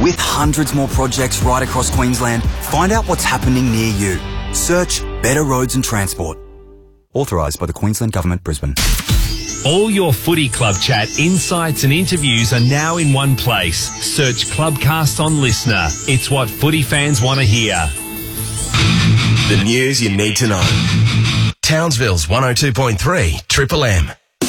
With hundreds more projects right across Queensland, find out what's happening near you. Search Better Roads and Transport. Authorised by the Queensland Government, Brisbane. All your footy club chat, insights and interviews are now in one place. Search Clubcast on Listener. It's what footy fans want to hear. The news you need to know. Townsville's 102.3 Triple M.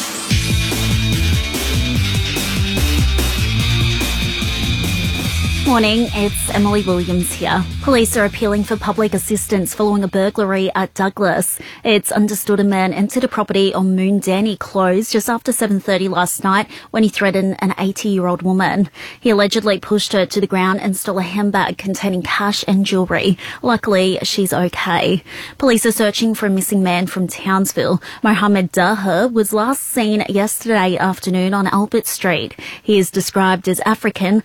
Morning, it's Emily Williams here. Police are appealing for public assistance following a burglary at Douglas. It's understood a man entered a property on Moondanny Close just after 7:30 last night when he threatened an 80-year-old woman. He allegedly pushed her to the ground and stole a handbag containing cash and jewellery. Luckily, she's okay. Police are searching for a missing man from Townsville. Mohammed Daher was last seen yesterday afternoon on Albert Street. He is described as African,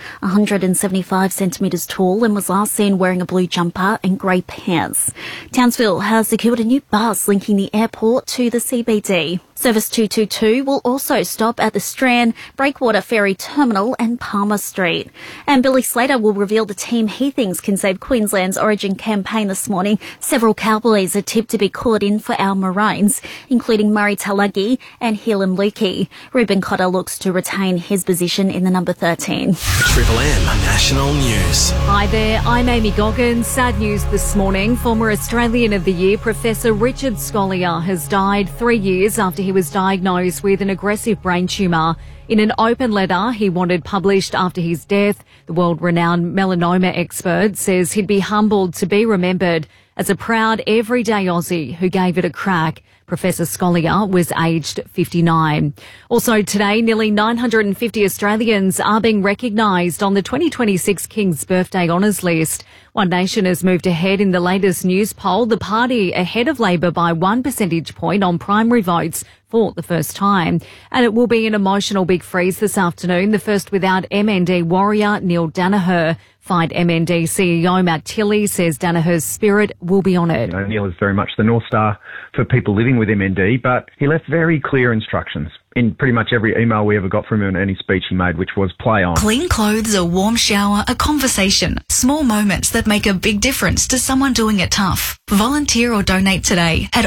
175 centimetres tall, and was last seen wearing a blue jumper and grey pants. Townsville has secured a new bus linking the airport to the CBD. Service 222 will also stop at the Strand, Breakwater Ferry Terminal and Palmer Street. And Billy Slater will reveal the team he thinks can save Queensland's Origin campaign this morning. Several Cowboys are tipped to be called in for our Maroons, including Murray Talagi and Helam Lukey. Ruben Cotter looks to retain his position in the number 13. Triple M National News. Hi there, I'm Amy Goggins. Sad news this morning. Former Australian of the Year, Professor Richard Scolyer, has died 3 years after he was diagnosed with an aggressive brain tumour. In an open letter he wanted published after his death, the world-renowned melanoma expert says he'd be humbled to be remembered as a proud everyday Aussie who gave it a crack. Professor Scolyer was aged 59. Also today, nearly 950 Australians are being recognised on the 2026 King's Birthday Honours list. One Nation has moved ahead in the latest news poll, the party ahead of Labor by 1 percentage point on primary votes for the first time. And it will be an emotional big freeze this afternoon, the first without MND warrior Neil Danaher. Fight MND CEO Matt Tilley says Danaher's spirit will be honoured. Neil is very much the North Star for people living with MND, but he left very clear instructions in pretty much every email we ever got from him and any speech he made, which was play on. Clean clothes, a warm shower, a conversation. Small moments that make a big difference to someone doing it tough. Volunteer or donate today at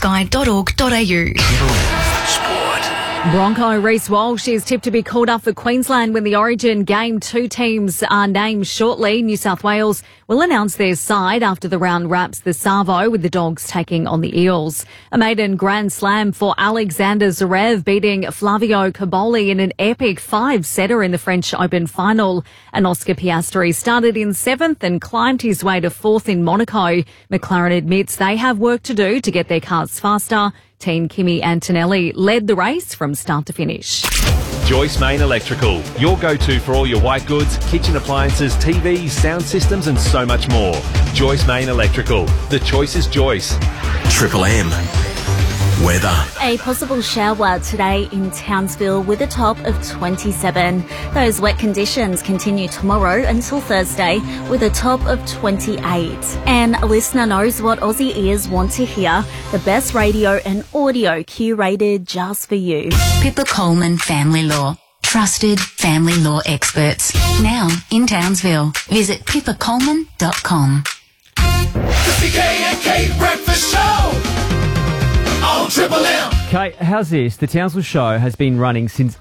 orangesky.org.au. Sport. Bronco Reece Walsh is tipped to be called up for Queensland when the Origin game. 2 teams are named shortly. New South Wales will announce their side after the round wraps the Savo, with the Dogs taking on the Eels. A maiden Grand Slam for Alexander Zverev, beating Flavio Cobolli in an epic 5-setter in the French Open final. And Oscar Piastri started in 7th and climbed his way to 4th in Monaco. McLaren admits they have work to do to get their cars faster. Team Kimi Antonelli led the race from start to finish. Joyce Main Electrical, your go-to for all your white goods, kitchen appliances, TVs, sound systems and so much more. Joyce Main Electrical. The choice is Joyce. Triple M. Weather. A possible shower today in Townsville with a top of 27. Those wet conditions continue tomorrow until Thursday with a top of 28. And a listener knows what Aussie ears want to hear. The best radio and audio curated just for you. Pippa Coleman Family Law. Trusted family law experts. Now in Townsville. Visit pippacoleman.com. The CK&K Breakfast Show on Triple M. Okay, how's this? The Townsville Show has been running since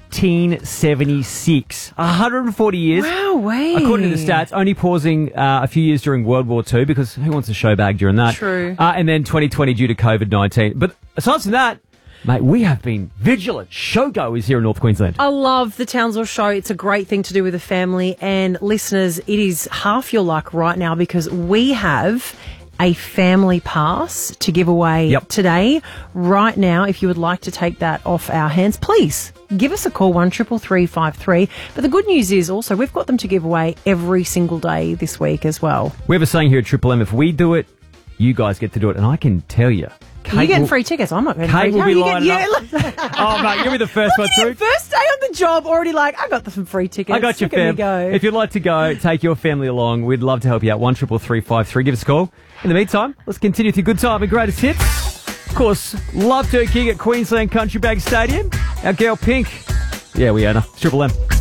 1876. 140 years. Wow, way. According to the stats, only pausing a few years during World War II, because who wants a show bag during that? True. And then 2020 due to COVID-19. But aside from that, mate, we have been vigilant showgoers here in North Queensland. I love the Townsville Show. It's a great thing to do with the family. And listeners, it is half your luck right now because we have a family pass to give away today. Right now, if you would like to take that off our hands, please give us a call, 133353. But the good news is also we've got them to give away every single day this week as well. We have a saying here at Triple M, if we do it, you guys get to do it. And I can tell you, Kate, you're getting free tickets. I'm not getting Kate free will be tickets. lining up. Oh, mate, you'll be the first one through. First day on the job, already like, I got some free tickets. I got you, fam. If you'd like to go, take your family along. We'd love to help you out. 133353. Give us a call. In the meantime, let's continue with your good time and greatest hits. Of course, love Turkey at Queensland Country Bank Stadium. Our girl Pink. Yeah, we own her. Triple M.